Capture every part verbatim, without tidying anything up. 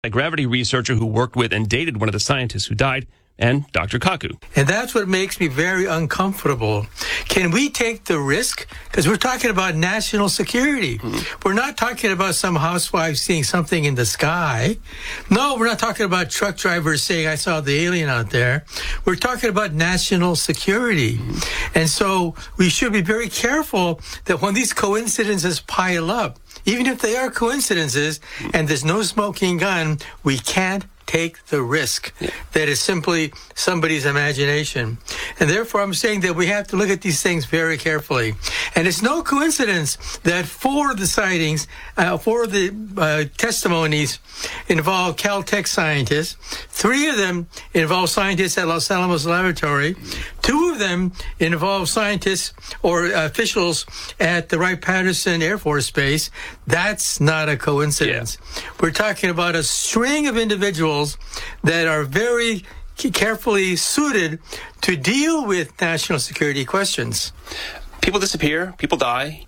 a gravity researcher who worked with and dated one of the scientists who died, and Doctor Kaku. And that's what makes me very uncomfortable. Can we take the risk? Because we're talking about national security. Mm-hmm. We're not talking about some housewife seeing something in the sky. No, we're not talking about truck drivers saying, I saw the alien out there. We're talking about national security. Mm-hmm. And so we should be very careful that when these coincidences pile up, even if they are coincidences and there's no smoking gun, we can't take the risk. Yeah. That is simply somebody's imagination. And therefore, I'm saying that we have to look at these things very carefully. And it's no coincidence that four of the sightings, uh, four of the uh, testimonies involve Caltech scientists. Three of them involve scientists at Los Alamos Laboratory. Two of them involve scientists or officials at the Wright-Patterson Air Force Base. That's not a coincidence. Yeah. We're talking about a string of individuals that are very carefully suited to deal with national security questions. People disappear, people die.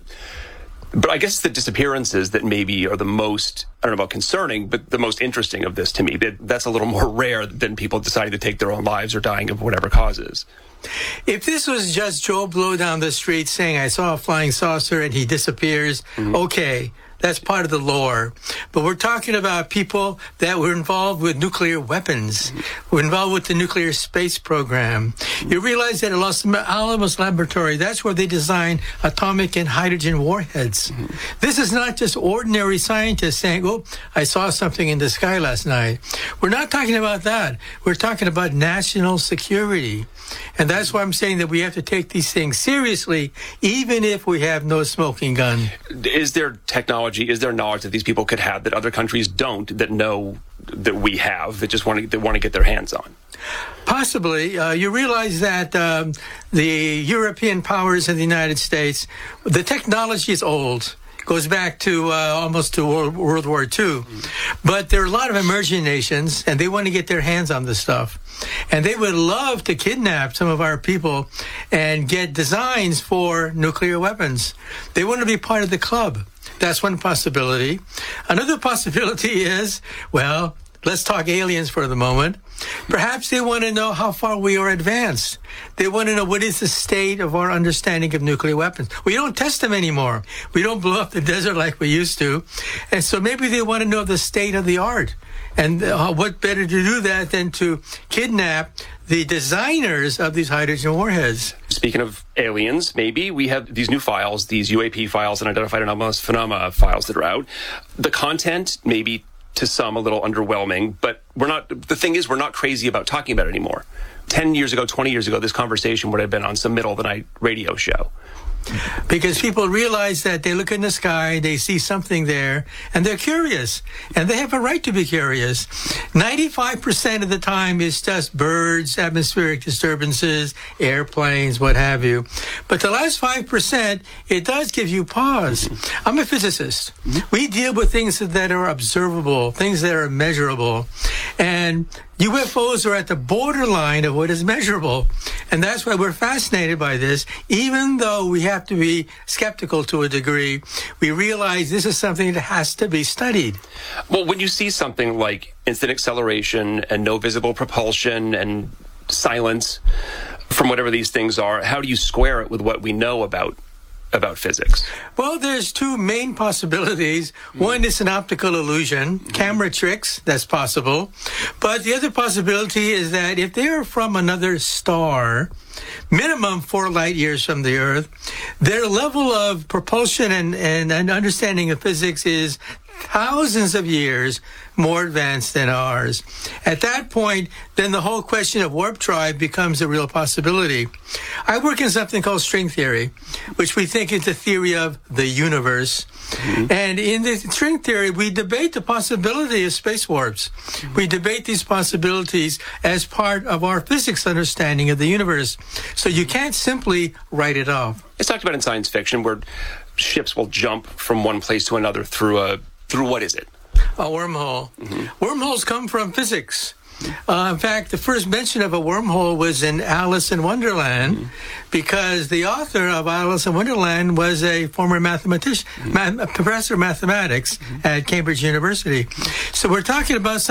But I guess the disappearances that maybe are the most, I don't know about concerning, but the most interesting of this to me, that, that's a little more rare than people deciding to take their own lives or dying of whatever causes. If this was just Joe Blow down the street saying, I saw a flying saucer and he disappears, mm-hmm. okay. That's part of the lore. But we're talking about people that were involved with nuclear weapons, were involved with the nuclear space program. You realize that at Los Alamos Laboratory, that's where they design atomic and hydrogen warheads. Mm-hmm. This is not just ordinary scientists saying, oh, I saw something in the sky last night. We're not talking about that. We're talking about national security. And that's why I'm saying that we have to take these things seriously, even if we have no smoking gun. Is there technology, is there knowledge that these people could have that other countries don't, that know that we have, that just want to, that want to get their hands on? Possibly. Uh, you realize that um, the European powers and the United States, the technology is old. Goes back to uh, almost to World, World War Two. Mm-hmm. But there are a lot of emerging nations, and they want to get their hands on this stuff. And they would love to kidnap some of our people and get designs for nuclear weapons. They want to be part of the club. That's one possibility. Another possibility is, well, let's talk aliens for the moment. Perhaps they want to know how far we are advanced. They want to know what is the state of our understanding of nuclear weapons. We don't test them anymore. We don't blow up the desert like we used to. And so maybe they want to know the state of the art. And uh, what better to do that than to kidnap the designers of these hydrogen warheads? Speaking of aliens, maybe we have these new files, these U A P files and identified anomalous phenomena files that are out. The content maybe to some a little underwhelming, but we're not, the thing is, we're not crazy about talking about it anymore. Ten years ago, twenty years ago, this conversation would have been on some middle of the night radio show. Because people realize that they look in the sky, they see something there, and they're curious. And they have a right to be curious. ninety-five percent of the time is just birds, atmospheric disturbances, airplanes, what have you. But the last five percent, it does give you pause. Mm-hmm. I'm a physicist. Mm-hmm. We deal with things that are observable, things that are measurable. And U F Os are at the borderline of what is measurable. And that's why we're fascinated by this. Even though we have to be skeptical to a degree, we realize this is something that has to be studied. Well, when you see something like instant acceleration and no visible propulsion and silence from whatever these things are, how do you square it with what we know about about physics? Well, there's two main possibilities. One is an optical illusion, mm-hmm. camera tricks, that's possible. But the other possibility is that if they're from another star, minimum four light years from the Earth, their level of propulsion and, and, and understanding of physics is thousands of years more advanced than ours. At that point, then the whole question of warp drive becomes a real possibility. I work in something called string theory, which we think is the theory of the universe. Mm-hmm. And in the string theory, we debate the possibility of space warps. Mm-hmm. We debate these possibilities as part of our physics understanding of the universe. So you can't simply write it off. It's talked about in science fiction where ships will jump from one place to another through a, through what is it? A wormhole. Mm-hmm. Wormholes come from physics. Uh, in fact, the first mention of a wormhole was in Alice in Wonderland, mm-hmm. because the author of Alice in Wonderland was a former mathematician, mm-hmm. math, professor of mathematics mm-hmm. at Cambridge University. So we're talking about